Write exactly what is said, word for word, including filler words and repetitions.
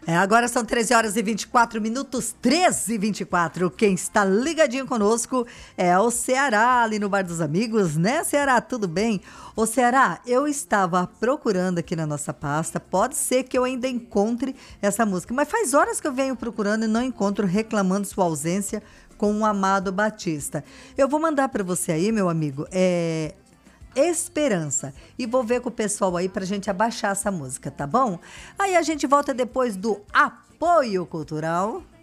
É, agora são treze horas e vinte e quatro minutos, treze e vinte e quatro. Quem está ligadinho conosco é o Ceará, ali no Bar dos Amigos, né, Ceará? Tudo bem? Ô, Ceará, eu estava procurando aqui na nossa pasta, pode ser que eu ainda encontre essa música, mas faz horas que eu venho procurando e não encontro, reclamando sua ausência com o Amado Batista. Eu vou mandar para você aí, meu amigo, é... Esperança. E vou ver com o pessoal aí pra gente abaixar essa música, tá bom? Aí a gente volta depois do apoio cultural.